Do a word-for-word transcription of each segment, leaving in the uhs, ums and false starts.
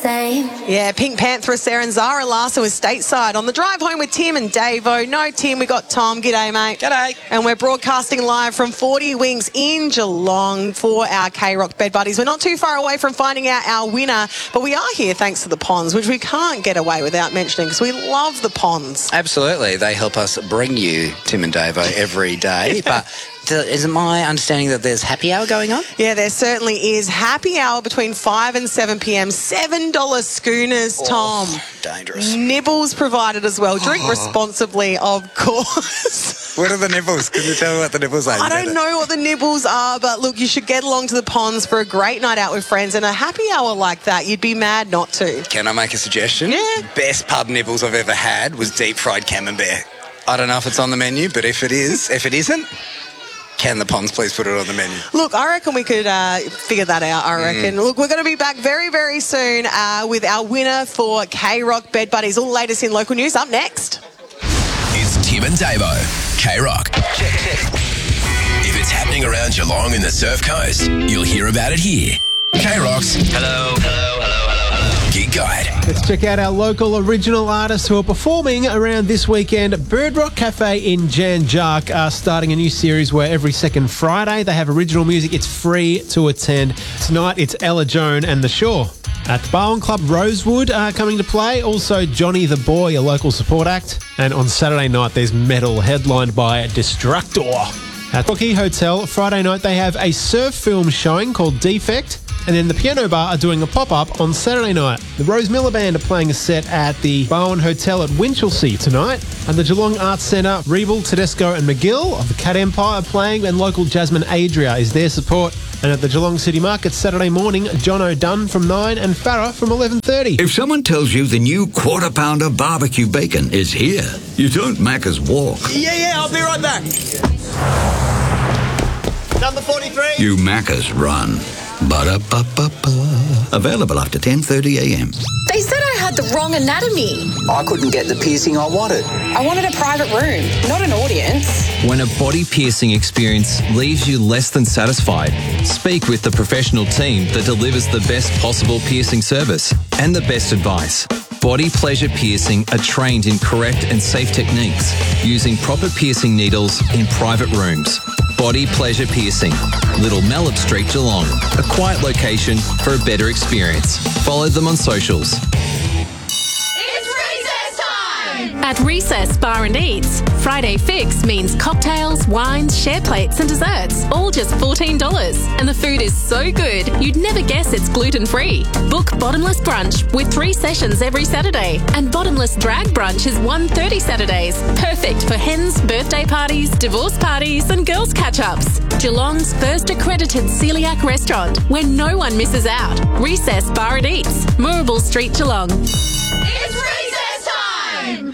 Yeah, Pink Panther, Sarah and Zara Larson was stateside on the drive home with Tim and Davo. No, Tim, we got Tom. G'day, mate. G'day. And we're broadcasting live from forty Wings in Geelong for our K-Rock Bed Buddies. We're not too far away from finding out our winner, but we are here thanks to the Ponds, which we can't get away without mentioning because we love the Ponds. Absolutely. They help us bring you Tim and Davo every day. Yeah. But is it my understanding that there's happy hour going on? Yeah, there certainly is. Happy hour between five and seven p.m. seven dollars schooners, Tom. Oh, dangerous. Nibbles provided as well. Drink oh. responsibly, of course. What are the nibbles? Can you tell me what the nibbles are? I don't know what the nibbles are, but look, you should get along to the Ponds for a great night out with friends, and a happy hour like that, you'd be mad not to. Can I make a suggestion? Yeah. Best pub nibbles I've ever had was deep fried camembert. I don't know if it's on the menu, but if it is, if it isn't, can the Ponds please put it on the menu? Look, I reckon we could uh, figure that out, I reckon. Mm. Look, we're going to be back very, very soon uh, with our winner for K-Rock Bed Buddies. All the latest in local news up next. It's Tim and Davo, K-Rock. Check, check. If it's happening around Geelong and the Surf Coast, you'll hear about it here. K-Rock's Hello, hello, hello, hello, hello. Gig Guide. Let's check out our local original artists who are performing around this weekend. Bird Rock Cafe in Jan Jark are starting a new series where every second Friday they have original music. It's free to attend. Tonight it's Ella Joan and The Shore. At the Barwon Club, Rosewood are coming to play. Also Johnny the Boy, a local support act. And on Saturday night there's Metal, headlined by Destructor. At Rocky Hotel, Friday night they have a surf film showing called Defect. And then the Piano Bar are doing a pop-up on Saturday night. The Rose Miller Band are playing a set at the Barwon Hotel at Winchelsea tonight. At the Geelong Arts Centre, Rebel, Tedesco and McGill of the Cat Empire are playing, and local Jasmine Adria is their support. And at the Geelong City Market Saturday morning, John O'Dunn from nine and Farah from eleven thirty. If someone tells you the new Quarter Pounder barbecue bacon is here, you don't Macca's walk. Yeah, yeah, I'll be right back. Number forty-three. You Macca's run. Ba-da-ba-ba-ba. Available after ten thirty a.m. They said I had the wrong anatomy. I couldn't get the piercing I wanted. I wanted a private room, not an audience. When a body piercing experience leaves you less than satisfied, speak with the professional team that delivers the best possible piercing service and the best advice. Body Pleasure Piercing are trained in correct and safe techniques using proper piercing needles in private rooms. Body Pleasure Piercing, Little Mallet Street, Geelong. A quiet location for a better experience. Follow them on socials. At Recess Bar and Eats, Friday Fix means cocktails, wines, share plates and desserts, all just fourteen dollars. And the food is so good, you'd never guess it's gluten-free. Book Bottomless Brunch with three sessions every Saturday. And Bottomless Drag Brunch is one thirty Saturdays. Perfect for hens, birthday parties, divorce parties and girls' catch-ups. Geelong's first accredited celiac restaurant where no one misses out. Recess Bar and Eats, Moorabool Street, Geelong. It's recess time!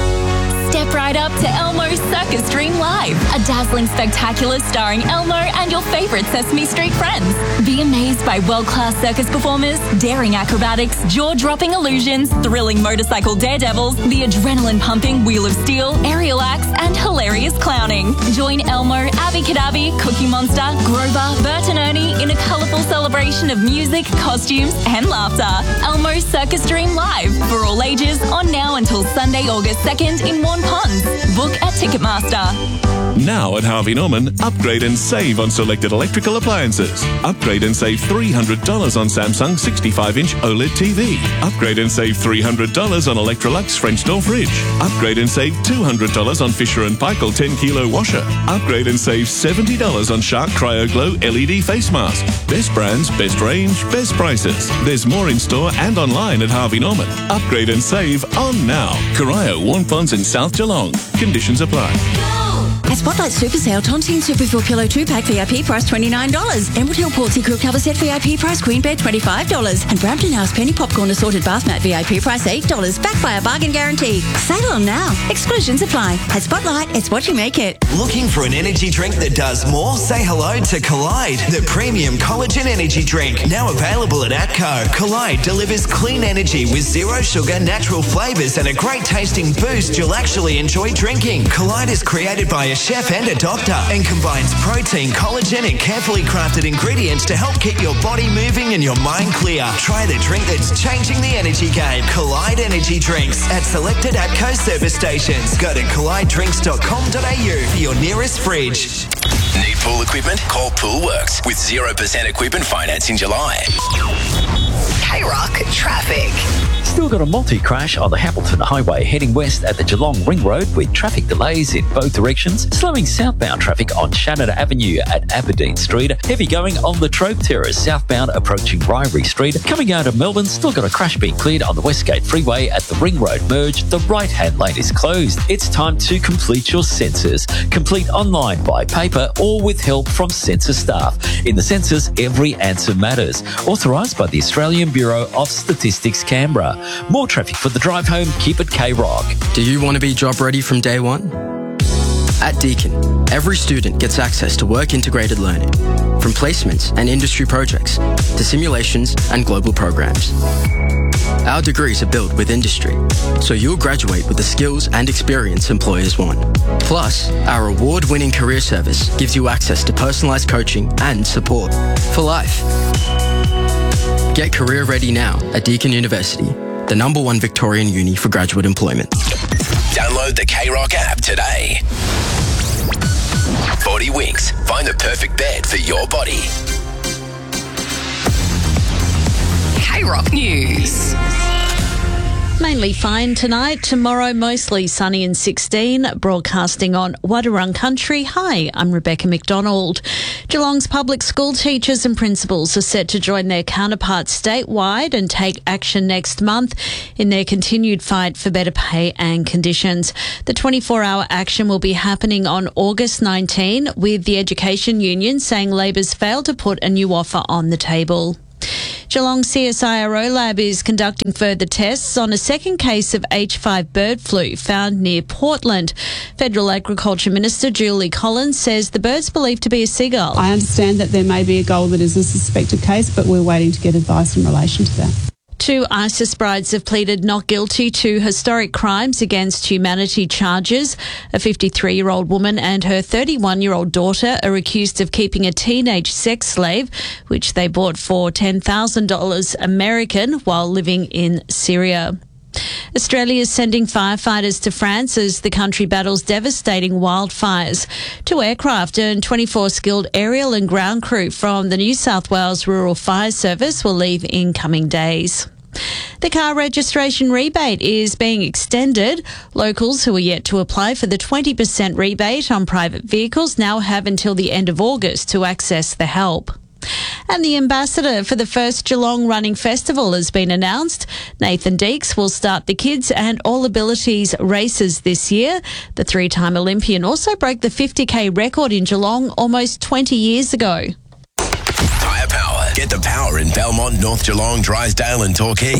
Step right up to Elmo's Circus Dream Live, a dazzling spectacular starring Elmo and your favourite Sesame Street friends. Be amazed by world-class circus performers, daring acrobatics, jaw-dropping illusions, thrilling motorcycle daredevils, the adrenaline-pumping Wheel of Steel, aerial acts and hilarious clowning. Join Elmo, Abby Kadabi, Cookie Monster, Grover, Bert and Ernie in a colourful celebration of music, costumes and laughter. Elmo's Circus Dream Live, for all ages, on now until Sunday, August second in Waurn Ponds. Book at Ticketmaster. Now at Harvey Norman, upgrade and save on selected electrical appliances. Upgrade and save three hundred dollars on Samsung sixty-five inch OLED T V. Upgrade and save three hundred dollars on Electrolux French door fridge. Upgrade and save two hundred dollars on Fisher and Paykel ten kilo washer. Upgrade and save seventy dollars on Shark Cryo Glow L E D face mask. Best brands, best range, best prices. There's more in store and online at Harvey Norman. Upgrade and save on now. Corio, Waurn Ponds and South Geelong. Conditions apply. At Spotlight Super Sale, Tontine Super Full Pillow two pack V I P price twenty-nine dollars. Emerald Hill Portsea Quilt Cover Set V I P price Queen Bed twenty-five dollars. And Brampton House Penny Popcorn Assorted Bath Mat V I P price eight dollars. Backed by a bargain guarantee. Sale on now. Exclusions apply. At Spotlight, it's what you make it. Looking for an energy drink that does more? Say hello to Collide, the premium collagen energy drink. Now available at Atco. Collide delivers clean energy with zero sugar, natural flavours and a great tasting boost you'll actually enjoy drinking. Collide is created by a chef and a doctor and combines protein, collagen and carefully crafted ingredients to help keep your body moving and your mind clear. Try the drink that's changing the energy game. Collide Energy Drinks at selected ATCO service stations. Go to collide drinks dot com dot a u for your nearest fridge. Need pool equipment? Call Poolworks with zero percent equipment finance in July. K-Rock traffic. Still got a multi-crash on the Hamilton Highway heading west at the Geelong Ring Road with traffic delays in both directions, slowing southbound traffic on Shannon Avenue at Aberdeen Street. Heavy going on the Trobe Terrace southbound approaching Ryrie Street. Coming out of Melbourne, still got a crash being cleared on the Westgate Freeway at the Ring Road merge. The right-hand lane is closed. It's time to complete your census. Complete online, by paper or with help from census staff. In the census, every answer matters. Authorised by the Australian Bureau of Statistics, Canberra. More traffic for the drive home. Keep it K-Rock. Do you want to be job ready from day one? At Deakin, every student gets access to work integrated learning, from placements and industry projects to simulations and global programs. Our degrees are built with industry, so you'll graduate with the skills and experience employers want. Plus, our award-winning career service gives you access to personalised coaching and support for life. Get career ready now at Deakin University, the number one Victorian uni for graduate employment. Download the K-Rock app today. forty Winks. Find the perfect bed for your body. K-Rock News. Mainly fine tonight. Tomorrow, mostly sunny and sixteen. Broadcasting on Wadawurrung Country. Hi, I'm Rebecca McDonald. Geelong's public school teachers and principals are set to join their counterparts statewide and take action next month in their continued fight for better pay and conditions. The twenty-four hour action will be happening on August nineteenth, with the Education Union saying Labor's failed to put a new offer on the table. Geelong C S I R O Lab is conducting further tests on a second case of H five bird flu found near Portland. Federal Agriculture Minister Julie Collins says the bird's believed to be a seagull. I understand that there may be a gull that is a suspected case, but we're waiting to get advice in relation to that. Two ISIS brides have pleaded not guilty to historic crimes against humanity charges. A fifty-three-year-old woman and her thirty-one-year-old daughter are accused of keeping a teenage sex slave, which they bought for ten thousand dollars American while living in Syria. Australia is sending firefighters to France as the country battles devastating wildfires. Two aircraft and twenty-four skilled aerial and ground crew from the New South Wales Rural Fire Service will leave in coming days. The car registration rebate is being extended. Locals who are yet to apply for the twenty percent rebate on private vehicles now have until the end of August to access the help. And the ambassador for the first Geelong Running Festival has been announced. Nathan Deeks will start the kids and all abilities races this year. The three-time Olympian also broke the fifty K record in Geelong almost twenty years ago. Tyre Power. Get the power in Belmont, North Geelong, Drysdale and Torquay.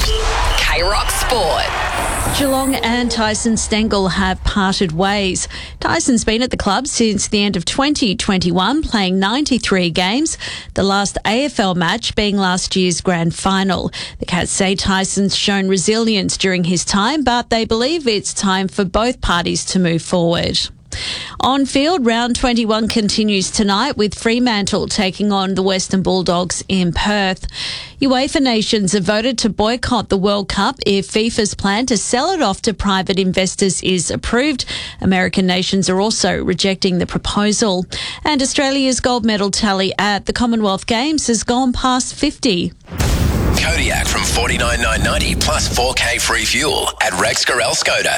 K-Rock Sport. Geelong and Tyson Stengel have parted ways. Tyson's been at the club since the end of twenty twenty-one, playing ninety-three games, the last A F L match being last year's grand final. The Cats say Tyson's shown resilience during his time, but they believe it's time for both parties to move forward. On field, round twenty-one continues tonight with Fremantle taking on the Western Bulldogs in Perth. UEFA nations have voted to boycott the World Cup if FIFA's plan to sell it off to private investors is approved. American nations are also rejecting the proposal. And Australia's gold medal tally at the Commonwealth Games has gone past fifty. Kodiak from forty-nine thousand nine hundred ninety plus four K free fuel at Rex Gorel Skoda.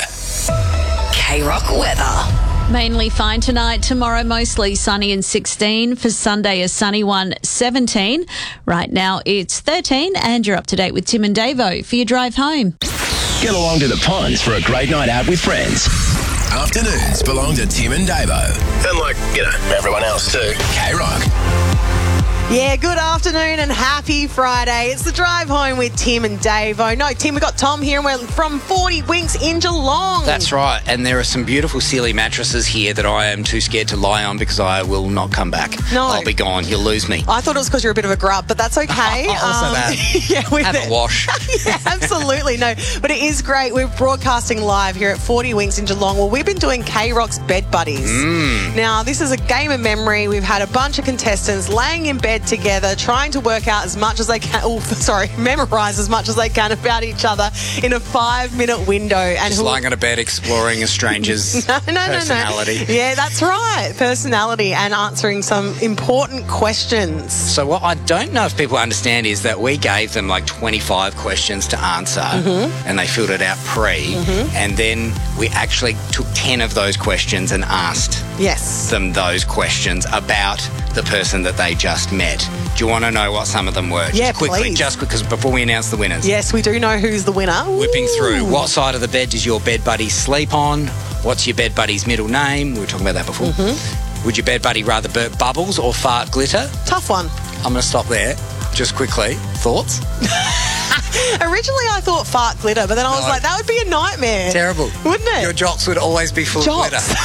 K-Rock weather. Mainly fine tonight. Tomorrow, mostly sunny and sixteen. For Sunday, a sunny one, seventeen. Right now, it's thirteen. And you're up to date with Tim and Davo for your drive home. Get along to the ponds for a great night out with friends. Afternoons belong to Tim and Davo. And like, you know, everyone else too. K-Rock. Yeah, good afternoon and happy Friday. It's the drive home with Tim and Dave. Oh, no, Tim, we've got Tom here and we're from forty Winks in Geelong. That's right. And there are some beautiful Sealy mattresses here that I am too scared to lie on because I will not come back. No. I'll be gone. You'll lose me. I thought it was because you're a bit of a grub, but that's okay. also Um, that. yeah, with Have it. a wash. Yeah, absolutely. No, but it is great. We're broadcasting live here at forty Winks in Geelong. Well, we've been doing K-Rock's Bed Buddies. Mm. Now, this is a game of memory. We've had a bunch of contestants laying in bed together, trying to work out as much as they can, oh, sorry, memorise as much as they can about each other in a five-minute window. And Just who- lying on a bed exploring a stranger's no, no, personality. No, no. Yeah, that's right. Personality and answering some important questions. So what I don't know if people understand is that we gave them like twenty-five questions to answer Mm-hmm. and they filled it out pre Mhm. and then we actually took ten of those questions and asked Yes. them those questions about the person that they just met. Do you want to know what some of them were? Yeah, just quickly, please. just because before we announce the winners. Yes, we do know who's the winner. Whipping through. Ooh. What side of the bed does your bed buddy sleep on? What's your bed buddy's middle name? We were talking about that before. Mm-hmm. Would your bed buddy rather burp bubbles or fart glitter? Tough one. I'm going to stop there. Just quickly. Thoughts? Originally, I thought fart glitter, but then I was No. like, that would be a nightmare. Terrible. Wouldn't it? Your jocks would always be full Jocks. of glitter.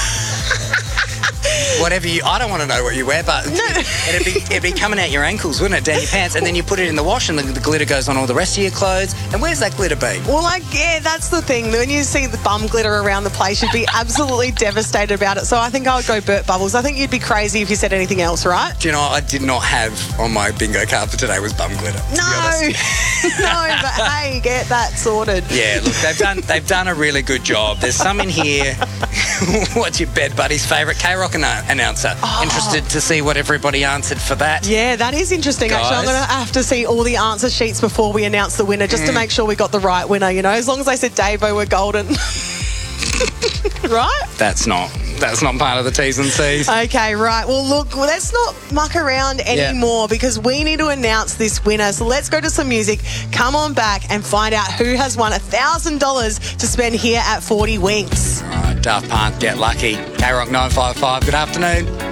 Whatever you, I don't want to know what you wear, but it'd be it'd be coming out your ankles, wouldn't it, down your pants, and then you put it in the wash, and the, the glitter goes on all the rest of your clothes. And where's that glitter been? Well, like, yeah, that's the thing. When you see the bum glitter around the place, you'd be absolutely devastated about it. So I think I would go burp bubbles. I think you'd be crazy if you said anything else, right? Do you know what I did not have on my bingo card for today was bum glitter. to be No, honest. no, but hey, get that sorted. Yeah, look, they've done they've done a really good job. There's some in here. What's your bed buddy's favourite K-Rock annou- announcer? Interested to see what everybody answered for that. Yeah, that is interesting. Actually, I'm Guys. going to have to see all the answer sheets before we announce the winner, just to Mm. make sure we got the right winner. You know, as long as they said Davo, we're golden, right? That's not that's not part of the T's and C's. Okay, right. Well, look, let's not muck around anymore because we need to announce this winner. So let's go to some music, come on back and find out who has won one thousand dollars to spend here at forty Winks. All right, Daft Punk, Get Lucky. K-Rock nine five five, good afternoon.